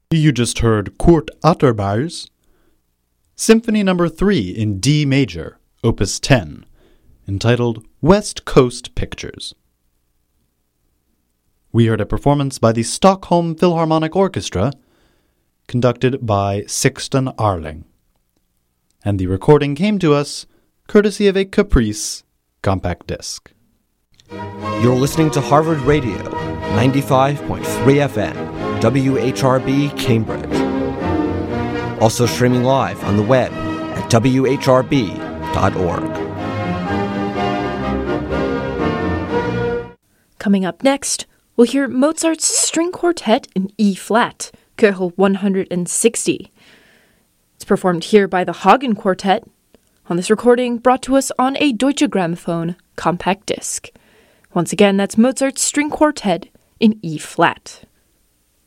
You just heard Kurt Atterbay's Symphony No. 3 in D major, Opus 10, entitled West Coast Pictures. We heard a performance by the Stockholm Philharmonic Orchestra, conducted by Sixten Arling. And the recording came to us courtesy of a Caprice compact disc. You're listening to Harvard Radio, 95.3 FM, WHRB Cambridge. Also streaming live on the web at whrb.org. Coming up next, we'll hear Mozart's String Quartet in E-flat, Köchel 160. It's performed here by the Hagen Quartet, on this recording brought to us on a Deutsche Grammophon compact disc. Once again, that's Mozart's String Quartet in E-flat.